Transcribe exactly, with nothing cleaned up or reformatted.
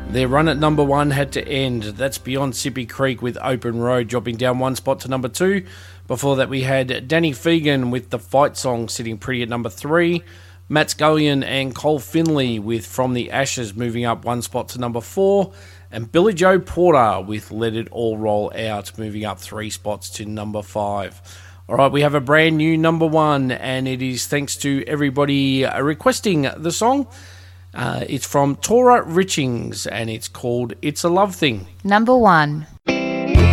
Their run at number one had to end. That's Beyond Sippy Creek with Open Road, dropping down one spot to number two. Before that, we had Danny Fegan with The Fight Song sitting pretty at number three. Matt Scullion and Cole Finley with From the Ashes moving up one spot to number four. And Billy Joe Porter with Let It All Roll Out moving up three spots to number five. All right, we have a brand new number one, and it is thanks to everybody requesting the song. Uh, it's from Tora Richings, and it's called It's a Love Thing. Number one.